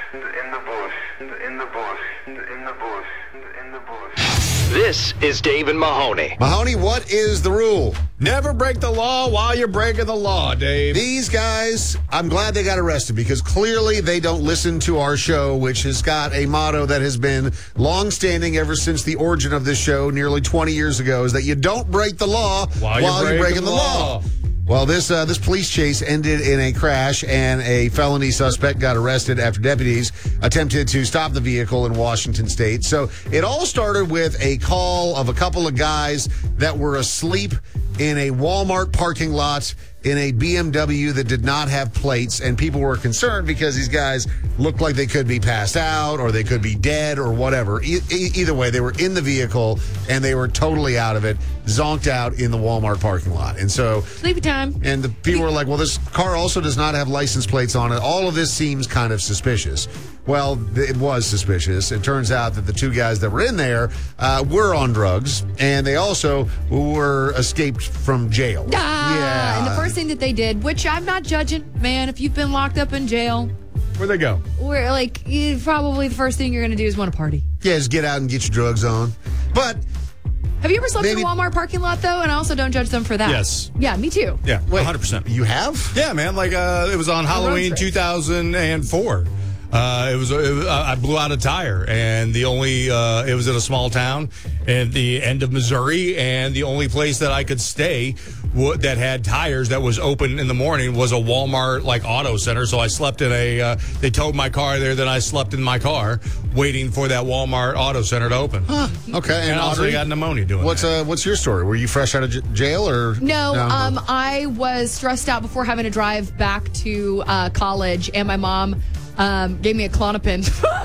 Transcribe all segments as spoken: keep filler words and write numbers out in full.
in the bush, in the bush, in the bush, in the bush. This is Dave and Mahoney. Mahoney, what is the rule? Never break the law while you're breaking the law, Dave. These guys, I'm glad they got arrested because clearly they don't listen to our show, which has got a motto that has been long-standing ever since the origin of this show nearly twenty years ago, is that you don't break the law while, while you're, you're breaking, breaking the the law. law. Well, this uh, this police chase ended in a crash, and a felony suspect got arrested after deputies attempted to stop the vehicle in Washington State. So it all started with a call of a couple of guys that were asleep in a Walmart parking lot in a B M W that did not have plates, and people were concerned because these guys looked like they could be passed out or they could be dead or whatever. E- e- either way, they were in the vehicle and they were totally out of it, zonked out in the Walmart parking lot. And so sleepy time. And the people were like, well, this car also does not have license plates on it. All of this seems kind of suspicious. Well, th- it was suspicious. It turns out that the two guys that were in there uh, were on drugs, and they also were escaped from jail. Ah, yeah. And the first thing that they did, which I'm not judging, man, if you've been locked up in jail, Where'd they go? where like you, probably the first thing you're going to do is want to party. Yeah, just get out and get your drugs on. But Have you ever slept Maybe- in a Walmart parking lot, though? And I also don't judge them for that. Yes. Yeah, me too. Yeah, wait, one hundred percent. You have? Yeah, man. Like, uh, it was on Halloween trip. two thousand four. Uh, it was, it was uh, I blew out a tire, and the only uh, it was in a small town at the end of Missouri, and the only place that I could stay w- that had tires that was open in the morning was a Walmart like auto center. So I slept in a. Uh, they towed my car there, then I slept in my car waiting for that Walmart auto center to open. Huh. Okay. And, And also Audrey, got pneumonia doing what's that. uh, what's your story? Were you fresh out of j- jail or No, um, I was stressed out before having to drive back to uh, college, and my mom um, gave me a Klonopin,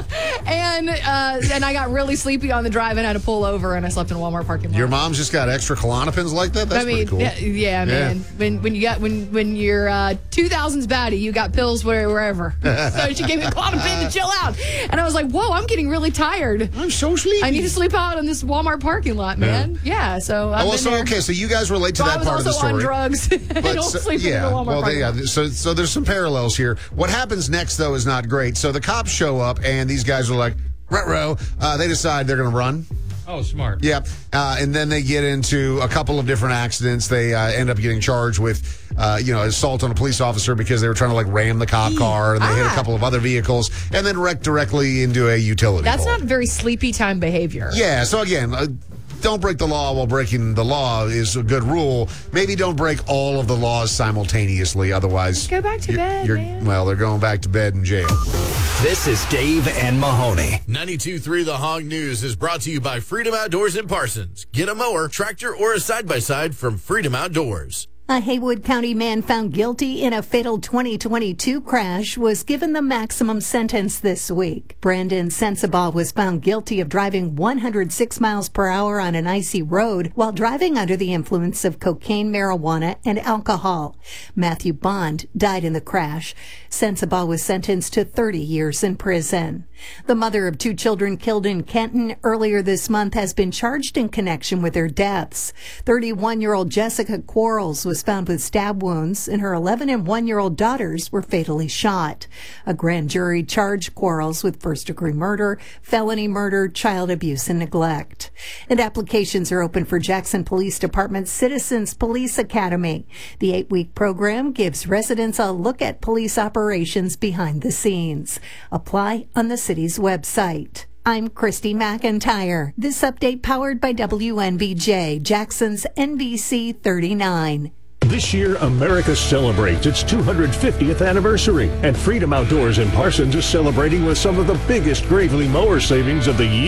and uh, and I got really sleepy on the drive and had to pull over, and I slept in a Walmart parking lot. Your mom's just got extra Klonopins like that? That's I mean, pretty cool. yeah, yeah, man. When when you got when when you're uh, two thousands baddie, you got pills where, wherever. So she gave me a Klonopin to chill out, and I was like, "Whoa, I'm getting really tired. I'm so sleepy. I need to sleep out in this Walmart parking lot, man." Yeah. So I've Oh, well, been so there. okay, so you guys relate to So that I was part of the also story. on drugs. I don't so- sleep yeah, in the Walmart well, parking they, yeah. lot. So, so there's some parallels here. What happens next, though, is not great. So the cops show up, and these guys are like, "Ruh-roh." Uh, they decide they're going to run. Oh, smart. Yeah, uh, and then they get into a couple of different accidents. They uh, end up getting charged with, uh, you know, assault on a police officer because they were trying to like ram the cop car, and they hit a Ah. couple of other vehicles, and then wrecked directly into a utility That's pole. not very sleepy time behavior. Yeah, so again, uh, don't break the law while breaking the law is a good rule. Maybe don't break all of the laws simultaneously, otherwise... Go back to you're- bed, you're- man. Well, they're going back to bed in jail. This is Dave and Mahoney. ninety-two point three The Hog News is brought to you by Freedom Outdoors in Parsons. Get a mower, tractor, or a side-by-side from Freedom Outdoors. A Haywood County man found guilty in a fatal twenty twenty-two crash was given the maximum sentence this week. Brandon Sensabaugh was found guilty of driving one hundred six miles per hour on an icy road while driving under the influence of cocaine, marijuana, and alcohol. Matthew Bond died in the crash. Sensabaugh was sentenced to thirty years in prison. The mother of two children killed in Kenton earlier this month has been charged in connection with their deaths. thirty-one-year-old Jessica Quarles was found with stab wounds, and her eleven and one-year-old daughters were fatally shot. A grand jury charged Quarles with first-degree murder, felony murder, child abuse, and neglect. And applications are open for Jackson Police Department's Citizens Police Academy. The eight-week program gives residents a look at police operations behind the scenes. Apply on the city's website. I'm Christy McIntyre. This update powered by W N B J, Jackson's N B C thirty-nine. This year, America celebrates its two hundred fiftieth anniversary, and Freedom Outdoors in Parsons is celebrating with some of the biggest Gravely mower savings of the year.